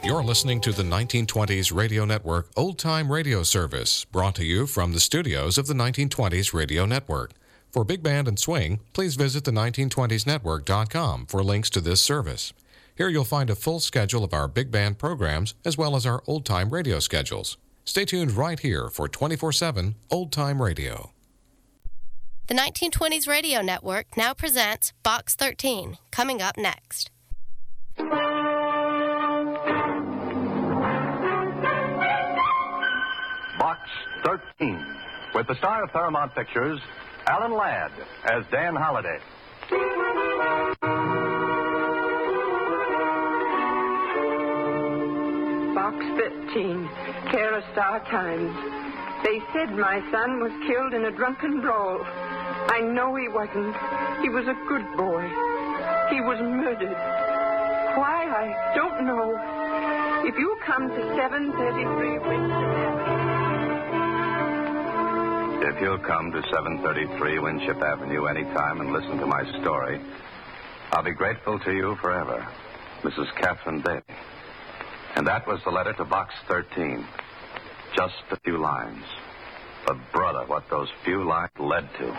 You're listening to the 1920s Radio Network Old Time Radio Service, brought to you from the studios of the 1920s Radio Network. For Big Band and Swing, please visit the 1920snetwork.com for links to this service. Here you'll find a full schedule of our big band programs as well as our old-time radio schedules. Stay tuned right here for 24/7 old-time radio. The 1920s Radio Network now presents Box 13, coming up next. Box 13, with the star of Paramount Pictures, Alan Ladd, as Dan Holliday. Box 13, care of Star Times. They said my son was killed in a drunken brawl. I know he wasn't. He was a good boy. He was murdered. Why, I don't know. If you come to 733 Winship Avenue... If you'll come to 733 Winship Avenue anytime and listen to my story, I'll be grateful to you forever. Mrs. Catherine Daly. And that was the letter to Box 13. Just a few lines. But, brother, what those few lines led to.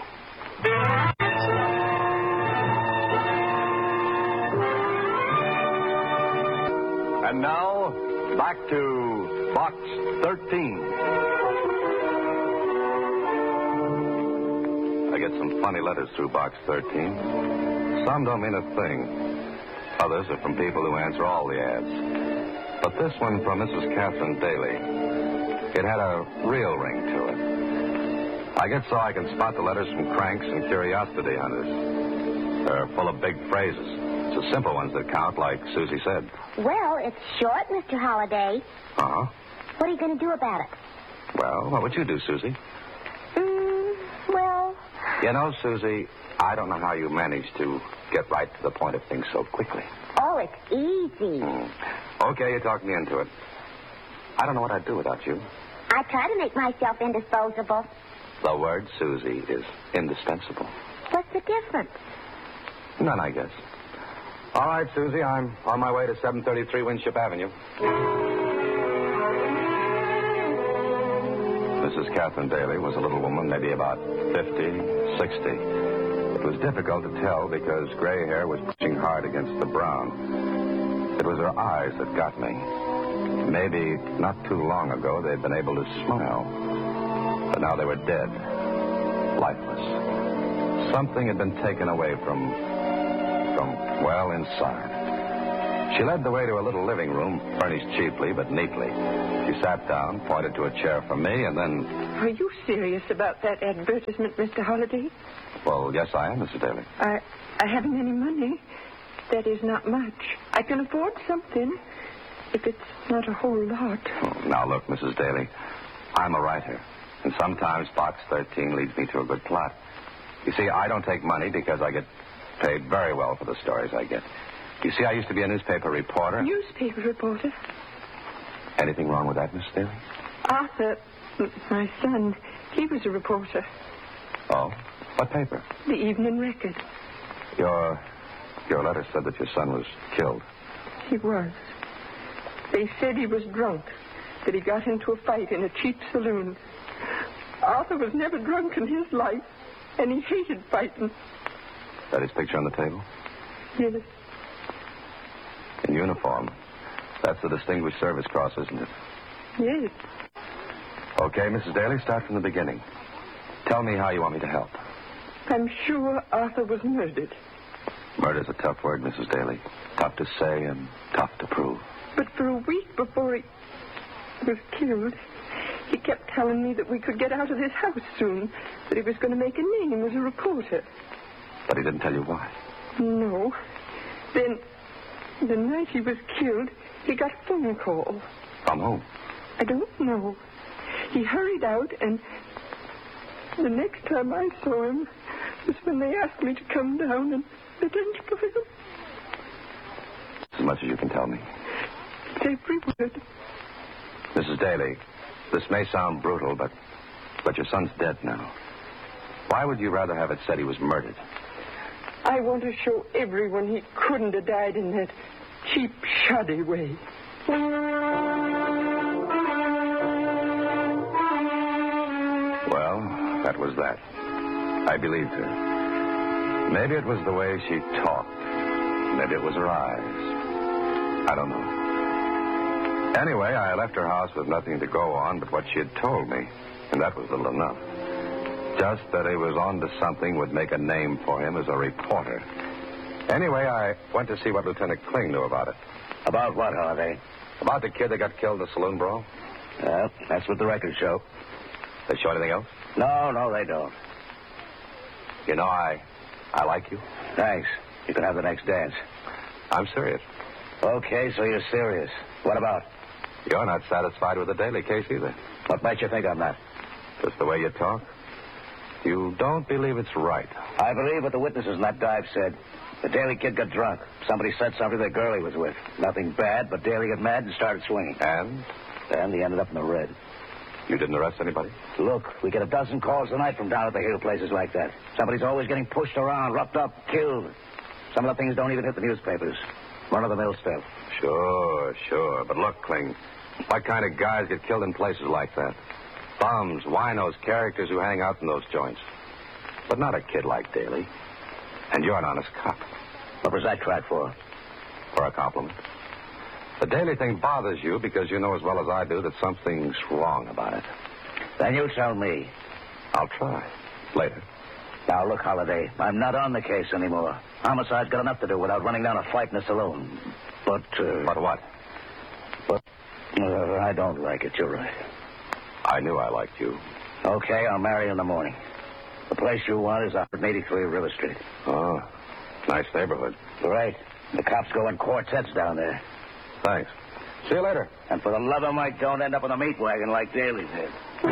And now, back to Box 13. I get some funny letters through Box 13. Some don't mean a thing. Others are from people who answer all the ads. But this one from Mrs. Catherine Daly, it had a real ring to it. I get so I can spot the letters from cranks and curiosity hunters. They're full of big phrases. It's the simple ones that count, like Susie said. Well, it's short, Mr. Holliday. Uh-huh. What are you going to do about it? Well, what would you do, Susie? Well... You know, Susie, I don't know how you manage to get right to the point of things so quickly. Oh, it's easy. Okay, you talked me into it. I don't know what I'd do without you. I try to make myself indisposable. The word, Susie, is indispensable. What's the difference? None, I guess. All right, Susie, I'm on my way to 733 Winship Avenue. Mrs. Catherine Daly was a little woman, maybe about 50, 60. It was difficult to tell because gray hair was pushing hard against the brown. It was her eyes that got me. Maybe not too long ago they'd been able to smile. But now they were dead, lifeless. Something had been taken away from well, inside. She led the way to a little living room, furnished cheaply but neatly. She sat down, pointed to a chair for me, and then... Are you serious about that advertisement, Mr. Holliday? Well, yes, I am, Mrs. Daly. I haven't any money. That is not much. I can afford something, if it's not a whole lot. Oh, now, look, Mrs. Daly, I'm a writer, and sometimes Box 13 leads me to a good plot. You see, I don't take money because I get paid very well for the stories I get. You see, I used to be a newspaper reporter. Newspaper reporter? Anything wrong with that, Miss Daly? Arthur, my son, he was a reporter. Oh? What paper? The Evening Record. Your letter said that your son was killed. He was. They said he was drunk, that he got into a fight in a cheap saloon. Arthur was never drunk in his life, and he hated fighting. Is that his picture on the table? Yes. In uniform. That's the Distinguished Service Cross, isn't it? Yes. Okay, Mrs. Daly, start from the beginning. Tell me how you want me to help. I'm sure Arthur was murdered. Murder's a tough word, Mrs. Daly. Tough to say and tough to prove. But for a week before he was killed, he kept telling me that we could get out of this house soon, that he was going to make a name as a reporter. But he didn't tell you why? No. Then, the night he was killed, he got a phone call. From whom? I don't know. He hurried out, and the next time I saw him was when they asked me to come down and identify him. As much as you can tell me. It's every word. Mrs. Daly, this may sound brutal, but your son's dead now. Why would you rather have it said he was murdered? I want to show everyone he couldn't have died in that cheap, shoddy way. Well, that was that. I believed her. Maybe it was the way she talked. Maybe it was her eyes. I don't know. Anyway, I left her house with nothing to go on but what she had told me. And that was little enough. Just that he was on to something would make a name for him as a reporter. Anyway, I went to see what Lieutenant Kling knew about it. About what, Harvey? About the kid that got killed in the saloon brawl. Well, that's what the records show. They show anything else? No, they don't. You know, I like you. Thanks. You can have the next dance. I'm serious. Okay, so you're serious. What about? You're not satisfied with the Daly case either. What makes you think I'm not? Just the way you talk. You don't believe it's right. I believe what the witnesses in that dive said. The Daly kid got drunk. Somebody said something to the girl he was with. Nothing bad, but Daly got mad and started swinging. And? Then he ended up in the red. You didn't arrest anybody? Look, we get a dozen calls a night from down at the hill, places like that. Somebody's always getting pushed around, roughed up, killed. Some of the things don't even hit the newspapers. Run-of-the-mill stuff. Sure. But look, Kling, what kind of guys get killed in places like that? Bums, winos, characters who hang out in those joints. But not a kid like Daly. And you're an honest cop. What was that track for? For a compliment. The Daly thing bothers you because you know as well as I do that something's wrong about it. Then you tell me. I'll try. Later. Now, look, Holliday, I'm not on the case anymore. Homicide's got enough to do without running down a fight in a saloon. But what? I don't like it. You're right. I knew I liked you. Okay, I'll marry you in the morning. The place you want is 183 River Street. Oh, nice neighborhood. Right. The cops go in quartets down there. Thanks. See you later. And for the love of Mike, don't end up on a meat wagon like Daly did.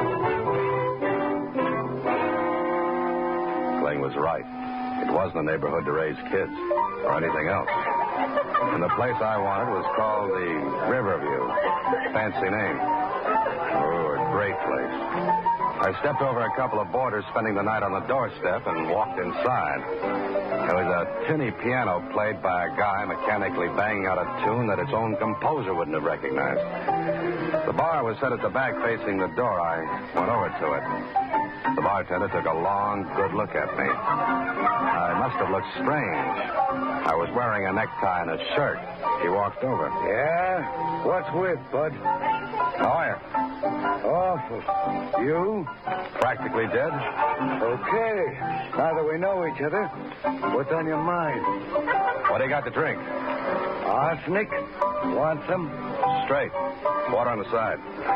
Kling was right. It wasn't a neighborhood to raise kids or anything else. And the place I wanted was called the Riverview. Fancy name. Oh, a great place. I stepped over a couple of boarders spending the night on the doorstep and walked inside. There was a tinny piano played by a guy mechanically banging out a tune that its own composer wouldn't have recognized. The bar was set at the back facing the door. I went over to it. The bartender took a long, good look at me. I must have looked strange. I was wearing a necktie and a shirt. He walked over. Yeah? What's with, bud? How are you? Awful. You? Practically dead? Okay. Now that we know each other, what's on your mind? What do you got to drink? Arsenic? Want some? Straight. Water on the side.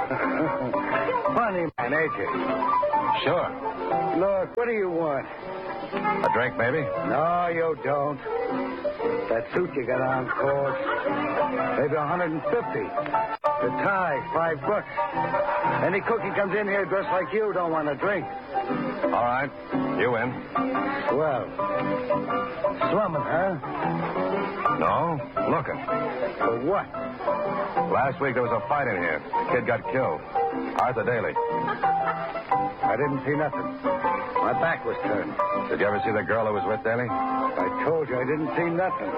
Funny man, ain't you? Sure. Look, what do you want? A drink, maybe? No, you don't. That suit you got on costs maybe $150. The tie, $5. Any cookie comes in here dressed like you don't want a drink. All right. You win. Well, slumming, huh? No, looking. For what? Last week there was a fight in here. Kid got killed. Arthur Daly. I didn't see nothing. My back was turned. Did you ever see the girl who was with Daly? I told you I didn't see nothing.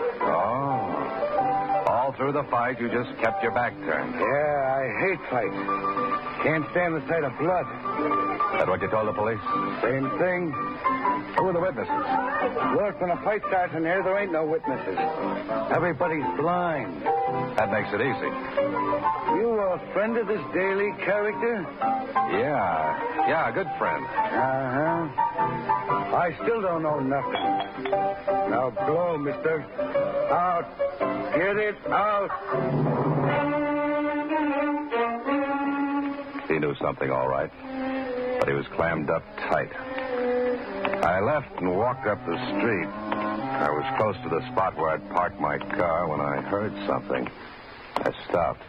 Oh. All through the fight, you just kept your back turned. Yeah, I hate fights. Can't stand the sight of blood. That what you told the police? Same thing. Who were the witnesses? Look, when a fight starts in here, there ain't no witnesses. Everybody's blind. That makes it easy. You a friend of this Daly character? Yeah, a good friend. Uh-huh. I still don't know nothing. Now blow, mister. Out. Get it out. He knew something, all right. But he was clammed up tight. I left and walked up the street. I was close to the spot where I'd parked my car when I heard something. I stopped.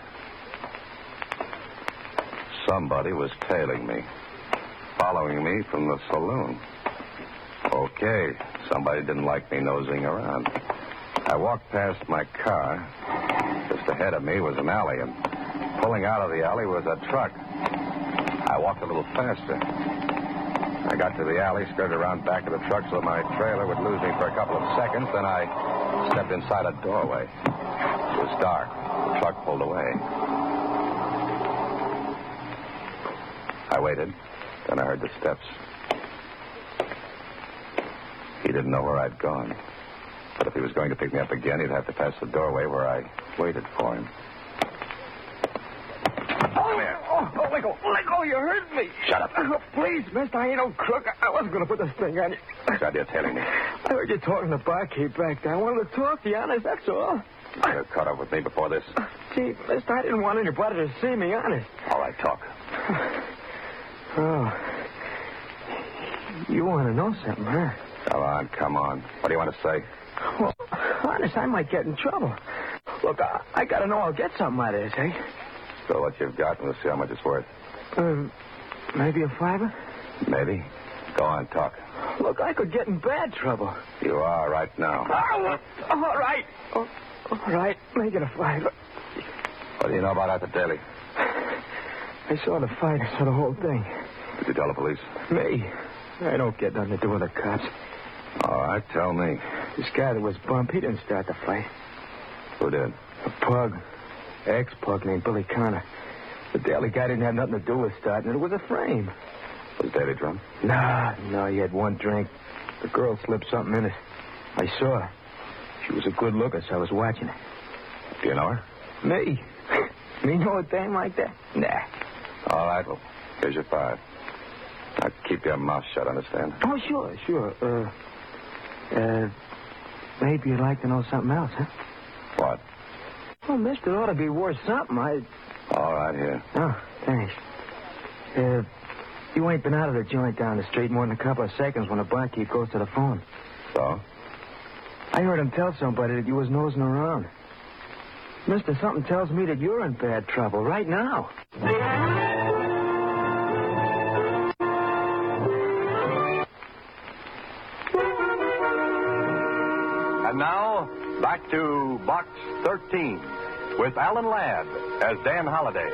Somebody was tailing me, following me from the saloon. Okay, somebody didn't like me nosing around. I walked past my car. Just ahead of me was an alley, and pulling out of the alley was a truck. I walked a little faster. I got to the alley, skirted around back of the truck so my trailer would lose me for a couple of seconds. Then I stepped inside a doorway. It was dark. The truck pulled away. I waited. Then I heard the steps. He didn't know where I'd gone. But if he was going to pick me up again, he'd have to pass the doorway where I waited for him. Let go, you hurt me. Shut up. Oh, please, mister, I ain't no crook. I wasn't going to put this thing on you. What's that you're telling me? I heard you talking to the barkeep back there. I wanted to talk to you, honest, that's all. You were caught up with me before this. Gee, mister, I didn't want anybody to see me, honest. All right, talk. Oh. You want to know something, huh? Come on. What do you want to say? Well, honest, I might get in trouble. Look, I got to know I'll get something out of this, eh? So what you've got, and we'll see how much it's worth. Maybe a $5? Maybe. Go on, talk. Look, I could get in bad trouble. You are right now. Oh, all right. Oh, all right, make it a $5. What do you know about Arthur Daly? I saw the fight. I saw the whole thing. Did you tell the police? Me? I don't get nothing to do with the cops. All right, tell me. This guy that was bumped, he didn't start the fight. Who did? A pug. Ex-pug named Billy Connor. The Daly guy didn't have nothing to do with starting it. It was a frame. Was Daly drunk? No, he had one drink. The girl slipped something in it. I saw her. She was a good looker, so I was watching her. Do you know her? Me? Me know a dame like that? Nah. All right, well, here's your $5. Now, keep your mouth shut, understand? Oh, sure. Maybe you'd like to know something else, huh? What? Well, mister, ought to be worth something. All right, here. Oh, thanks. You ain't been out of the joint down the street more than a couple of seconds when the barkeep goes to the phone. So? I heard him tell somebody that you was nosing around. Mister, something tells me that you're in bad trouble right now. And now, back to Box 13 with Alan Ladd as Dan Holliday.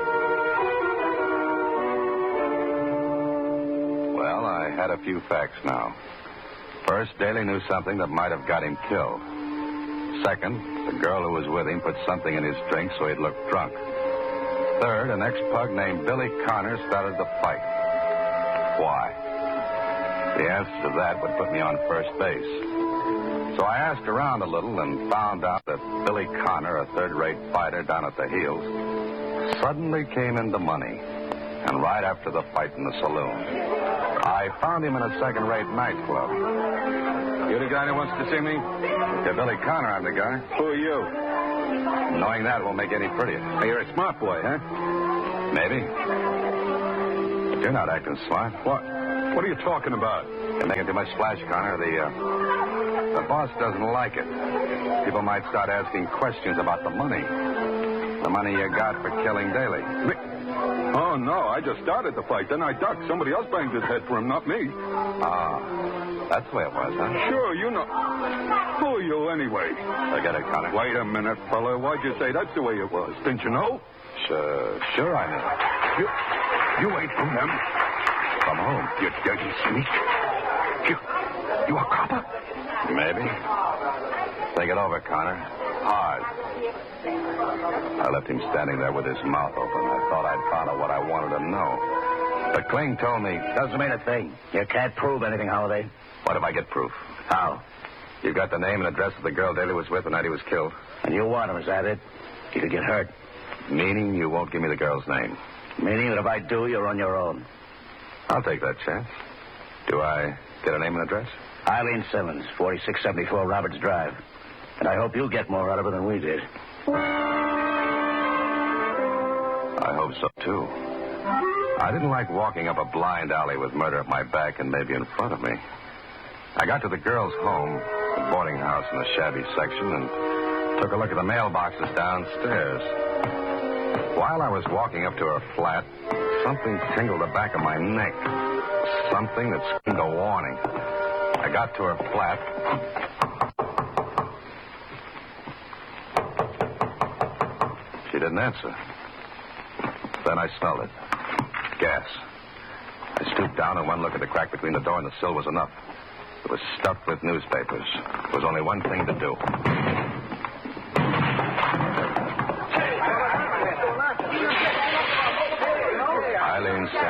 Well, I had a few facts now. First, Daly knew something that might have got him killed. Second, the girl who was with him put something in his drink so he'd look drunk. Third, an ex-pug named Billy Connor started the fight. Why? The answer to that would put me on first base. So I asked around a little and found out that Billy Connor, a third-rate fighter down at the heels, suddenly came into money. And right after the fight in the saloon, I found him in a second-rate nightclub. You the guy that wants to see me? Yeah, Billy Connor, I'm the guy. Who are you? Knowing that won't make it any prettier. Hey, you're a smart boy, huh? Maybe. But you're not acting smart. What? What are you talking about? You're making too much splash, Connor. The boss doesn't like it. People might start asking questions about the money. The money you got for killing Daly. Me? Oh, no, I just started the fight. Then I ducked. Somebody else banged his head for him, not me. Ah, that's the way it was, huh? Sure, you know. Who are you, anyway? Forget it, Connor. Wait a minute, fella. Why'd you say that's the way it was? Didn't you know? Sure I knew. You ain't from them. From whom? You dirty sneak. You a copper? Maybe. Think it over, Connor. Hard. I left him standing there with his mouth open. I thought I'd found out what I wanted to know. But Kling told me... Doesn't mean a thing. You can't prove anything, Holiday. What if I get proof? How? You got the name and address of the girl Daly was with the night he was killed. And you want him, is that it? You could get hurt. Meaning you won't give me the girl's name. Meaning that if I do, you're on your own. I'll take that chance. Do I get a name and address? Eileen Simmons, 4674 Roberts Drive. And I hope you'll get more out of her than we did. I hope so, too. I didn't like walking up a blind alley with murder at my back and maybe in front of me. I got to the girl's home, the boarding house in the shabby section, and took a look at the mailboxes downstairs. While I was walking up to her flat, something tingled the back of my neck. Something that screamed a warning. I got to her flat. She didn't answer. Then I smelled it. Gas. I stooped down and one look at the crack between the door and the sill was enough. It was stuffed with newspapers. There was only one thing to do. Eileen Simmons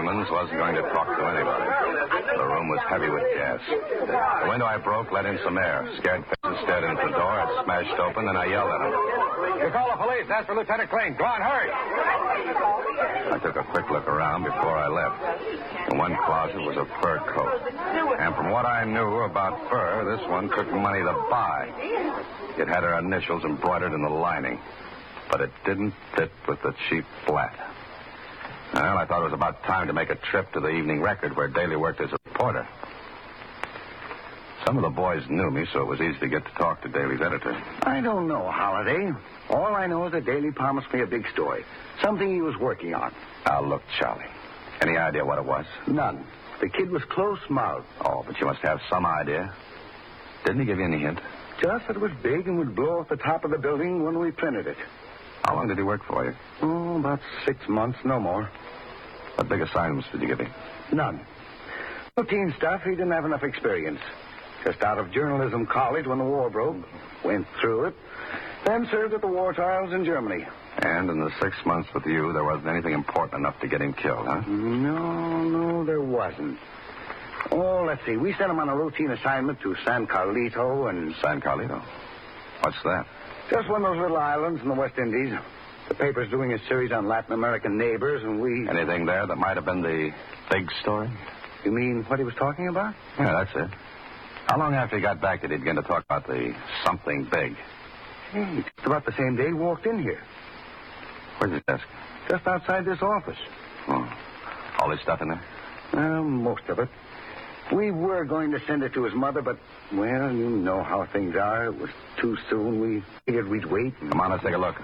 Simmons wasn't going to talk to anybody. The room was heavy with gas. The window I broke let in some air. Scared faces stared into the door. It smashed open, and I yelled at him. You call the police. Ask for Lieutenant Crane. Go on, hurry. I took a quick look around before I left. In one closet was a fur coat. And from what I knew about fur, this one took money to buy. It had her initials embroidered in the lining. But it didn't fit with the cheap flat. Well, I thought it was about time to make a trip to the Evening Record where Daly worked as a reporter. Some of the boys knew me, so it was easy to get to talk to Daly's editor. I don't know, Holiday. All I know is that Daly promised me a big story. Something he was working on. Now, look, Charlie. Any idea what it was? None. The kid was close-mouthed. Oh, but you must have some idea. Didn't he give you any hint? Just that it was big and would blow off the top of the building when we printed it. How long did he work for you? Oh, about 6 months, no more. What big assignments did he give you? None. Routine stuff. He didn't have enough experience. Just out of journalism college when the war broke. Went through it. Then served at the war trials in Germany. And in the 6 months with you, there wasn't anything important enough to get him killed, huh? No, there wasn't. Oh, let's see. We sent him on a routine assignment to San Carlito and... San Carlito? What's that? Just one of those little islands in the West Indies. The paper's doing a series on Latin American neighbors, and we... Anything there that might have been the big story? You mean what he was talking about? Yeah, that's it. How long after he got back did he begin to talk about the something big? Hey, just about the same day he walked in here. Where's his desk? Just outside this office. Oh. All his stuff in there? Most of it. We were going to send it to his mother, but, well, you know how things are. It was too soon. We figured we'd wait. Come on, let's take a look.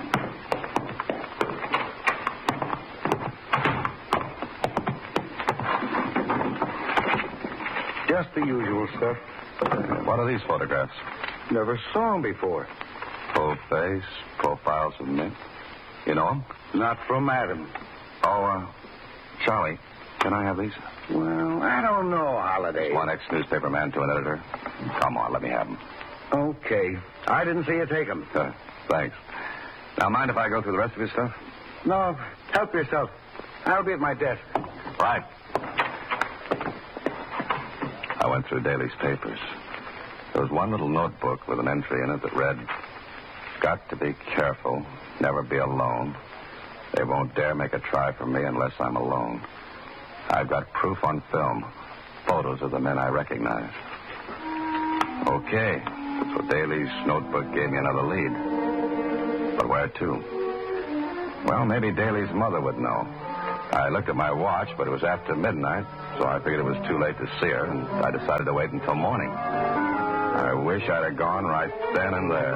Just the usual stuff. What are these photographs? Never saw them before. Full face, profiles of men. You know them? Not from Adam. Oh, Charlie, can I have these? Well, I don't know, Holiday. One ex-newspaper man to an editor. Come on, let me have them. Okay. I didn't see you take them. Thanks. Now, mind if I go through the rest of your stuff? No, help yourself. I'll be at my desk. Right. I went through Daly's papers. There was one little notebook with an entry in it that read, "Got to be careful. Never be alone. They won't dare make a try for me unless I'm alone. I've got proof on film. Photos of the men I recognize." Okay. So Daly's notebook gave me another lead. But where to? Well, maybe Daly's mother would know. I looked at my watch, but it was after midnight, so I figured it was too late to see her, and I decided to wait until morning. I wish I'd have gone right then and there.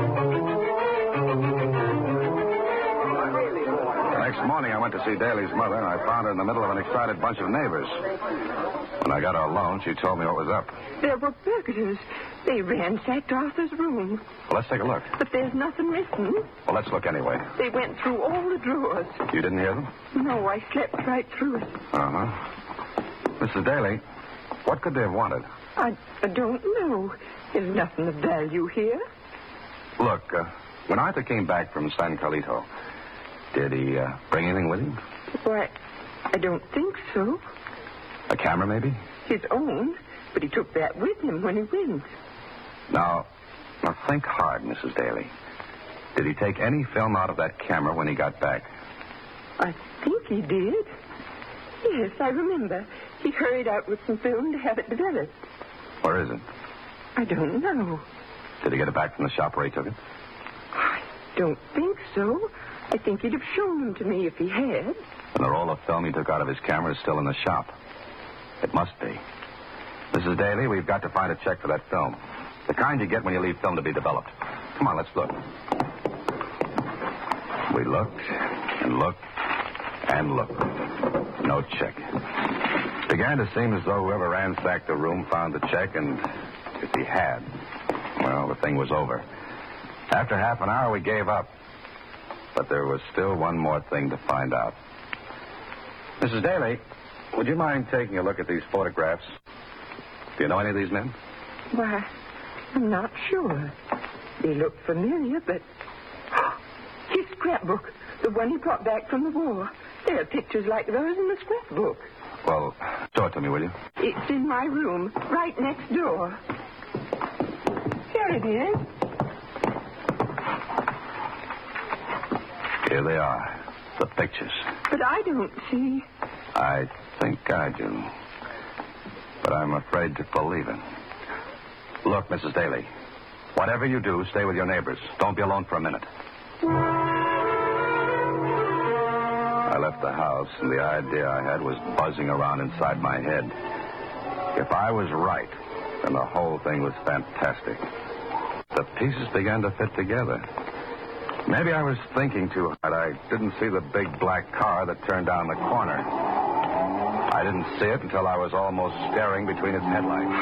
The next morning, I went to see Daly's mother, and I found her in the middle of an excited bunch of neighbors. When I got her alone, she told me what was up. There were burglars. They ransacked Arthur's room. Well, let's take a look. But there's nothing missing. Well, let's look anyway. They went through all the drawers. You didn't hear them? No, I slept right through it. Uh-huh. Mrs. Daly, what could they have wanted? I don't know. There's nothing of value here. Look, when Arthur came back from San Carlito, did he bring anything with him? Why, I don't think so. A camera, maybe? His own, but he took that with him when he went. Now think hard, Mrs. Daly. Did he take any film out of that camera when he got back? I think he did. Yes, I remember. He hurried out with some film to have it developed. Where is it? I don't know. Did he get it back from the shop where he took it? I don't think so. I think he'd have shown them to me if he had. And the roll of film he took out of his camera is still in the shop. It must be. Mrs. Daly, we've got to find a check for that film. The kind you get when you leave film to be developed. Come on, let's look. We looked and looked and looked. No check. Began to seem as though whoever ransacked the room found the check, and if he had, well, the thing was over. After half an hour, we gave up. But there was still one more thing to find out. Mrs. Daly, would you mind taking a look at these photographs? Do you know any of these men? Why, I'm not sure. They look familiar, but... His scrapbook, the one he brought back from the war. There are pictures like those in the scrapbook. Well, show it to me, will you? It's in my room, right next door. Here it is. Here they are, the pictures. But I don't see. I think I do. But I'm afraid to believe it. Look, Mrs. Daly, whatever you do, stay with your neighbors. Don't be alone for a minute. I left the house, and the idea I had was buzzing around inside my head. If I was right, then the whole thing was fantastic. The pieces began to fit together. Maybe I was thinking too hard. I didn't see the big black car that turned down the corner. I didn't see it until I was almost staring between its headlights.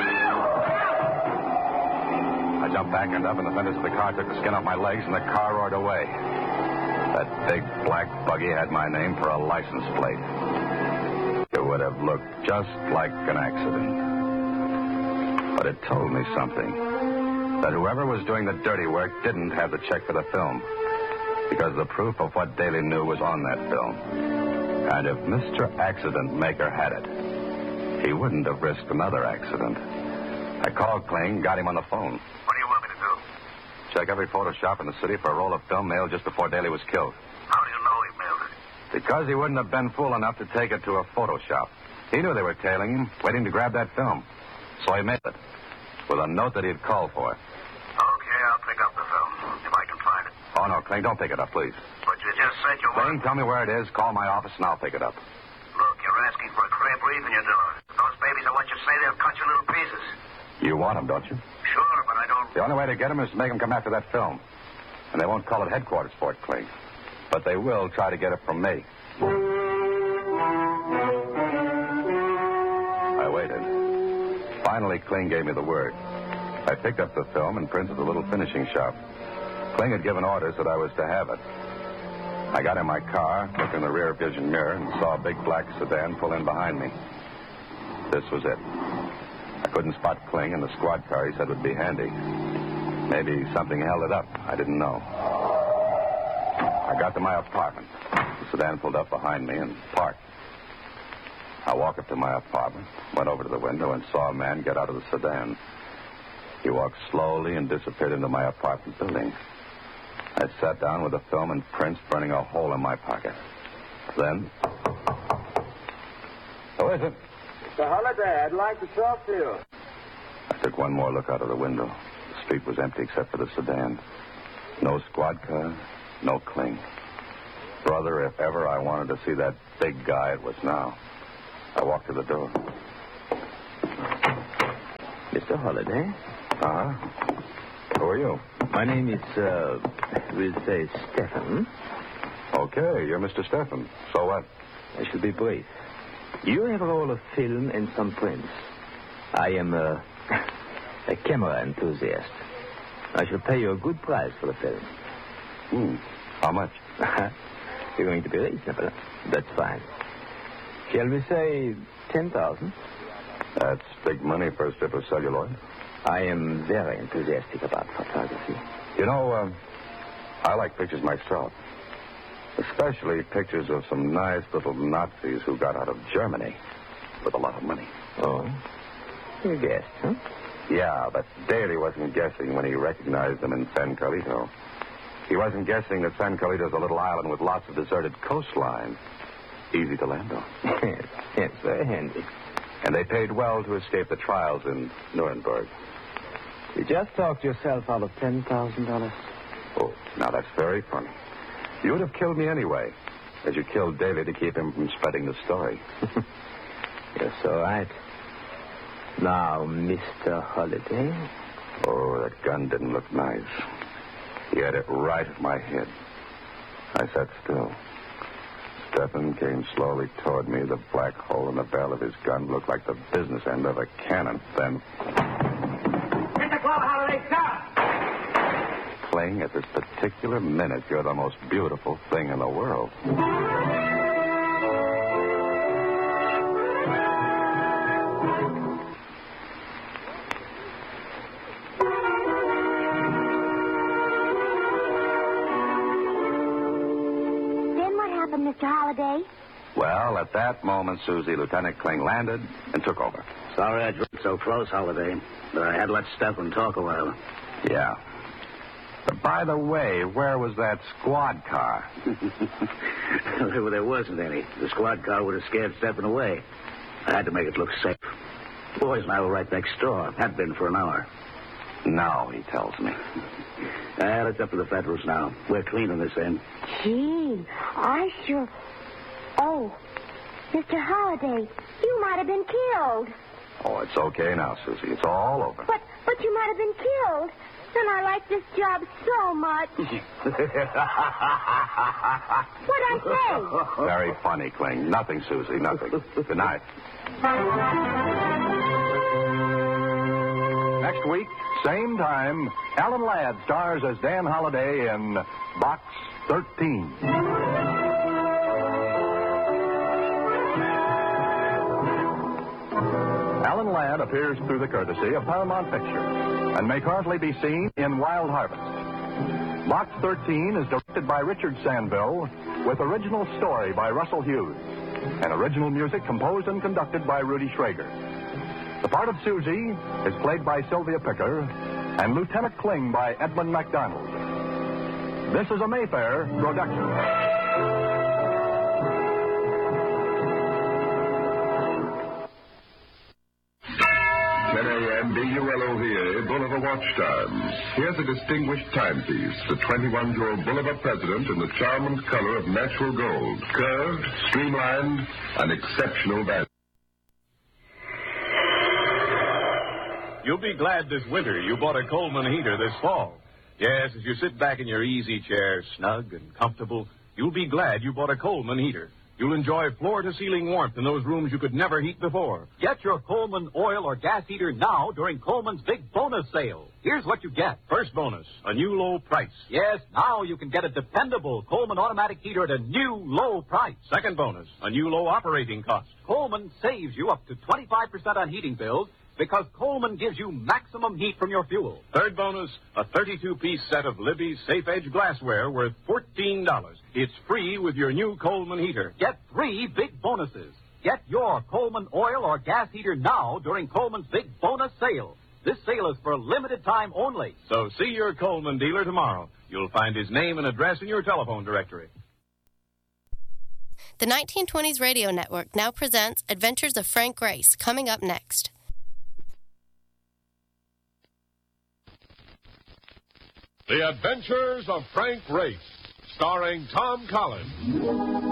I jumped back and up, and the fenders of the car took the skin off my legs, and the car roared away. That big black buggy had my name for a license plate. It would have looked just like an accident. But it told me something. That whoever was doing the dirty work didn't have the check for the film. Because the proof of what Daly knew was on that film. And if Mr. Accident Maker had it, he wouldn't have risked another accident. I called Kling, got him on the phone. What do you want me to do? Check every photo shop in the city for a roll of film mailed just before Daly was killed. How do you know he mailed it? Because he wouldn't have been fool enough to take it to a photo shop. He knew they were tailing him, waiting to grab that film. So he mailed it, with a note that he'd called for. Okay, I'll pick up the film, if I can find it. Oh, no, Kling, don't pick it up, please. But you just said you Kling, tell me where it is, call my office, and I'll pick it up. Look, you're asking for a crab reef and you do it. Those babies are what you say, they'll cut you little pieces. You want them, don't you? Sure, but I don't... The only way to get them is to make them come after that film. And they won't call it headquarters for it, Kling. But they will try to get it from me. I waited. Finally, Kling gave me the word. I picked up the film and printed the little finishing shop. Kling had given orders that I was to have it. I got in my car, looked in the rear vision mirror, and saw a big black sedan pull in behind me. This was it. I couldn't spot Kling, and the squad car he said would be handy. Maybe something held it up. I didn't know. I got to my apartment. The sedan pulled up behind me and parked. I walked up to my apartment, went over to the window, and saw a man get out of the sedan. He walked slowly and disappeared into my apartment building. I sat down with the film and prints burning a hole in my pocket. Then... Who is it? Mr. Holliday, I'd like to talk to you. I took one more look out of the window. The street was empty except for the sedan. No squad car, no Kling. Brother, if ever I wanted to see that big guy, it was now. I walked to the door. Mr. Holliday? Uh-huh. Who are you? My name is, we'll say Stephen. Okay, you're Mr. Stephen. So what? I shall be brief. You have a roll of film and some prints. I am a camera enthusiast. I shall pay you a good price for the film. How much? You're going to be reasonable. That's fine. Shall we say 10,000? That's big money for a strip of celluloid. I am very enthusiastic about photography. You know, I like pictures myself. Especially pictures of some nice little Nazis who got out of Germany with a lot of money. Oh? You guessed, huh? Yeah, but Daly wasn't guessing when he recognized them in San Carlito. He wasn't guessing that San Carlito's a little island with lots of deserted coastline. Easy to land on. Yes, very handy. And they paid well to escape the trials in Nuremberg. You just talked yourself out of $10,000. Oh, now that's very funny. You would have killed me anyway, as you killed Daly to keep him from spreading the story. You're so right. Now, Mr. Holliday. Oh, that gun didn't look nice. He had it right at my head. I sat still. Stephen came slowly toward me. The black hole in the barrel of his gun looked like the business end of a cannon. Then... Mr. Claw, Holliday, stop! Kling, at this particular minute, you're the most beautiful thing in the world. Then what happened, Mr. Holliday? Well, at that moment, Susie, Lieutenant Kling landed and took over. Sorry I drove so close, Holiday, but I had to let Stefan talk a while. Yeah. But by the way, where was that squad car? There wasn't any. The squad car would have scared Stefan away. I had to make it look safe. The boys and I were right next door. Had been for an hour. No, he tells me. It's up to the Federals now. We're cleaning this end. Gee, I sure... Oh, Mr. Holliday, you might have been killed. Oh, it's okay now, Susie. It's all over. But you might have been killed. And I like this job so much. What'd I say? Very funny, Kling. Nothing, Susie, nothing. Good night. Next week, same time, Alan Ladd stars as Dan Holliday in Box 13. Alan Ladd appears through the courtesy of Paramount Pictures and may currently be seen in Wild Harvest. Box 13 is directed by Richard Sandville with original story by Russell Hughes and original music composed and conducted by Rudy Schrager. The part of Susie is played by Sylvia Picker and Lieutenant Kling by Edmund MacDonald. This is a Mayfair production. 10 a.m. BULOVA, Bolivar Watch Time. Here's a distinguished timepiece, the 21-year-old Bolivar President in the charm and color of natural gold. Curved, streamlined, and exceptional value. You'll be glad this winter you bought a Coleman heater this fall. Yes, as you sit back in your easy chair, snug and comfortable, you'll be glad you bought a Coleman heater. You'll enjoy floor-to-ceiling warmth in those rooms you could never heat before. Get your Coleman oil or gas heater now during Coleman's big bonus sale. Here's what you get. First bonus, a new low price. Yes, now you can get a dependable Coleman automatic heater at a new low price. Second bonus, a new low operating cost. Coleman saves you up to 25% on heating bills because Coleman gives you maximum heat from your fuel. Third bonus, a 32-piece set of Libby's Safe Edge glassware worth $14. It's free with your new Coleman heater. Get 3 big bonuses. Get your Coleman oil or gas heater now during Coleman's big bonus sale. This sale is for a limited time only. So see your Coleman dealer tomorrow. You'll find his name and address in your telephone directory. The 1920s Radio Network now presents Adventures of Frank Grace, coming up next. The Adventures of Frank Grace, starring Tom Collins.